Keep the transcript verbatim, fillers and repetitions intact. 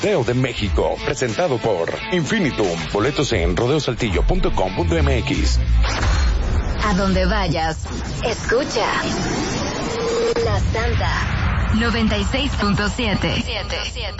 Rodeo de México, presentado por Infinitum. Boletos en rodeosaltillo punto com punto m x. A donde vayas, escucha La Santa noventa y seis punto siete.